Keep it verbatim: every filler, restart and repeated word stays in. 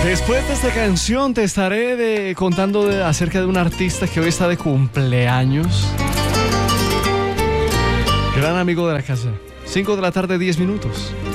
Después de esta canción te estaré de, contando de, acerca de un artista que hoy está de cumpleaños. Gran amigo de la casa. cinco de la tarde, diez minutos.